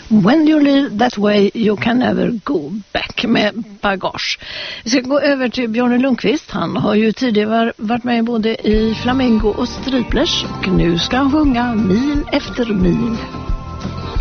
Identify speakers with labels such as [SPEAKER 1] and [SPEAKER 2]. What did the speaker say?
[SPEAKER 1] When you live that way you can never go back med Bagage. Vi ska gå över till Björn Lundqvist. Han har ju tidigare varit med både i Flamingo och Striplers och nu ska han sjunga Mil efter mil.